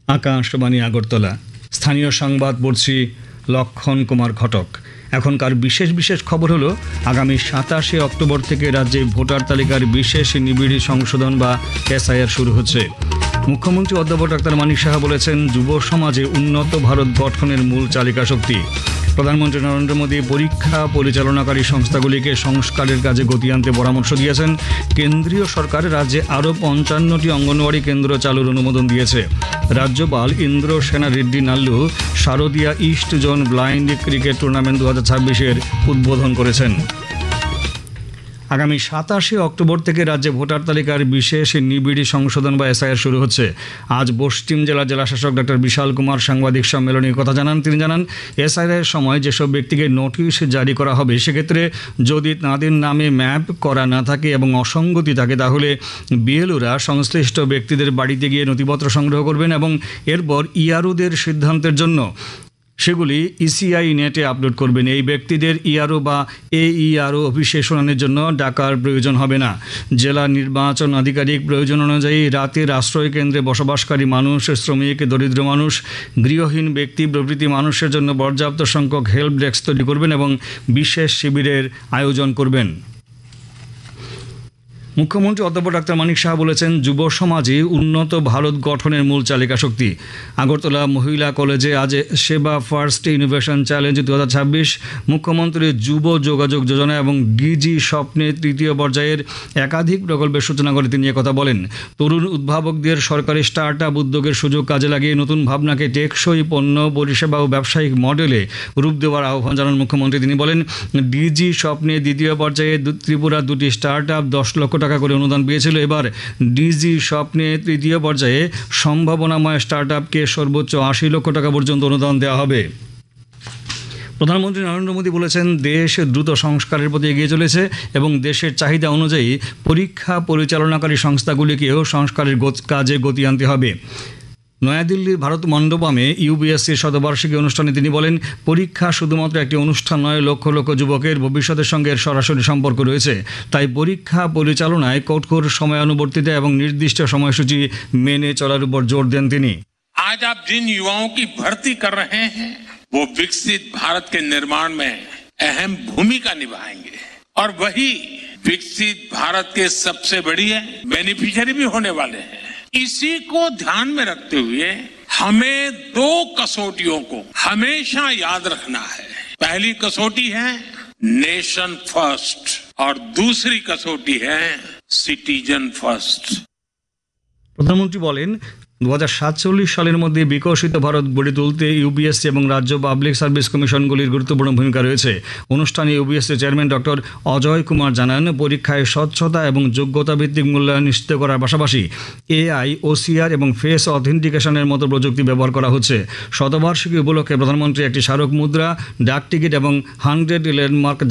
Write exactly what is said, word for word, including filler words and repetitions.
আকাশবাণী আগরতলা। স্থানীয় সংবাদ পড়ছি লক্ষণ কুমার ঘটক। এখনকার বিশেষ বিশেষ খবর হলো, আগামী সাতাশে অক্টোবর থেকে রাজ্যে ভোটার তালিকার বিশেষ নিবিড় সংশোধন বা এসআইআর শুরু হচ্ছে। মুখ্যমন্ত্রী অধ্যাপক ডাক্তার মানিক সাহা বলেছেন, যুব সমাজে উন্নত ভারত গঠনের মূল চালিকা শক্তি। প্রধানমন্ত্রী নরেন্দ্র মোদী পরীক্ষা পরিচালনাকারী সংস্থাগুলিকে সংস্কারের কাজে গতি আনতে পরামর্শ দিয়েছেন। কেন্দ্রীয় সরকার রাজ্যে আরও পঞ্চান্নটি অঙ্গনওয়াড়ি কেন্দ্র চালুর অনুমোদন দিয়েছে। রাজ্যপাল ইন্দ্র সেনা Reddy Nallu শারদিয়া east zone blind cricket tournament দু হাজার ছাব্বিশের উদ্বোধন করেছেন। আগামী সাতাশে অক্টোবর থেকে রাজ্যে ভোটার তালিকার বিশেষ নিবিড় সংশোধন বা এসআইআর শুরু হচ্ছে। আজ পশ্চিম জেলা জেলাশাসক ডক্টর বিশাল কুমার সাংবাদিক সম্মেলনে কথা জানান। তিনি জানান, এসআইআর সময় যেসব ব্যক্তিকে নোটিশ জারি করা হবে, সেক্ষেত্রে যদি তাঁদের নামে ম্যাপ করা না থাকে এবং অসঙ্গতি থাকে, তাহলে বিএলওরা সংশ্লিষ্ট ব্যক্তিদের বাড়িতে গিয়ে নথিপত্র সংগ্রহ করবেন এবং এরপর ইআরওদের সিদ্ধান্তের জন্য সেগুলি ইসিআই নেটে আপলোড করবেন। এই ব্যক্তিদের ইআরও বা এইআরও অফিসে শুনানির জন্য ডাকার প্রয়োজন হবে না। জেলা নির্বাচন আধিকারিক প্রয়োজন অনুযায়ী রাতের আশ্রয় কেন্দ্রে বসবাসকারী মানুষ, শ্রমিক, দরিদ্র মানুষ, গৃহহীন ব্যক্তি প্রভৃতি মানুষের জন্য পর্যাপ্ত সংখ্যক হেল্প ডেস্ক তৈরি করবেন এবং বিশেষ শিবিরের আয়োজন করবেন। মুখ্যমন্ত্রী অধ্যাপক ডাক্তার মানিক সাহা বলেছেন, যুব সমাজে উন্নত ভারত গঠনের মূল চালিকা শক্তি। আগরতলা মহিলা কলেজে আজ সেবা ফার্স্ট ইনোভেশন চ্যালেঞ্জ দু হাজার ছাব্বিশ, মুখ্যমন্ত্রীর যুব যোগাযোগ যোজনা এবং ডিজি স্বপ্নের তৃতীয় পর্যায়ের একাধিক প্রকল্পের সূচনা করে তিনি কথা বলেন। তরুণ উদ্ভাবকদের সরকারি স্টার্ট আপ উদ্যোগের সুযোগ কাজে লাগিয়ে নতুন ভাবনাকে টেকসই পণ্য, পরিষেবা ও ব্যবসায়িক মডেলে রূপ দেওয়ার আহ্বান জানান মুখ্যমন্ত্রী। তিনি বলেন, ডিজি স্বপ্নের দ্বিতীয় পর্যায়ে ত্রিপুরার দুটি স্টার্ট আপ দশ লক্ষ টাকা করে অনুদান পেয়েছিল। এবার ডিজি স্বপ্নে তৃতীয় পর্যায়ে সম্ভাবনাময় স্টার্ট আপকে সর্বোচ্চ আশি লক্ষ টাকা পর্যন্ত অনুদান দেওয়া হবে। প্রধানমন্ত্রী নরেন্দ্র মোদী বলেছেন, দেশ দ্রুত সংস্কারের প্রতি এগিয়ে চলেছে এবং দেশের চাহিদা অনুযায়ী পরীক্ষা পরিচালনাকারী সংস্থাগুলিকেও সংস্কারের কাজে গতি আনতে হবে। নয়াদিল্লির ভারত মণ্ডপমে ইউবিএসসির শতবার্ষিকী অনুষ্ঠানে তিনি বলেন, পরীক্ষা শুধুমাত্র একটি অনুষ্ঠান নয়, লক্ষ লক্ষ যুবকের ভবিষ্যতের সঙ্গে সরাসরি সম্পর্ক রয়েছে। তাই পরীক্ষা পরিচালনায় কঠোর সময়ানুবর্তিতা এবং নির্দিষ্ট সময়সূচি মেনে চলার উপর জোর দেন তিনি। आज आप जिन युवाओं की भर्ती कर रहे हैं, वो विकसित भारत के निर्माण में अहम भूमिका निभाएंगे और वही विकसित भारत के सबसे बड़ी बेनिफिशियरी भी होने वाले हैं। इसी को ध्यान में रखते हुए हमें दो कसौटियों को हमेशा याद रखना है। पहली कसौटी है नेशन फर्स्ट और दूसरी कसौटी है सिटीजन फर्स्ट। প্রধানমন্ত্রী বলেন, দু হাজার সাতচল্লিশ সালের মধ্যে বিকশিত ভারত গড়ে তুলতে ইউবিএসসি এবং রাজ্য পাবলিক সার্ভিস কমিশনগুলির গুরুত্বপূর্ণ ভূমিকা রয়েছে। অনুষ্ঠানে ইউবিএসসি চেয়ারম্যান ডক্টর অজয় কুমার জানান, পরীক্ষায় স্বচ্ছতা এবং যোগ্যতা ভিত্তিক মূল্যায়ন নিশ্চিত করার পাশাপাশি এআই, ওসিআর এবং ফেস অথেন্টিকেশনের মতো প্রযুক্তি ব্যবহার করা হচ্ছে। শতবার্ষিকী উপলক্ষে প্রধানমন্ত্রী একটি স্মারক মুদ্রা, ডাক টিকিট এবং হান্ড্রেড ল্যান্ডমার্ক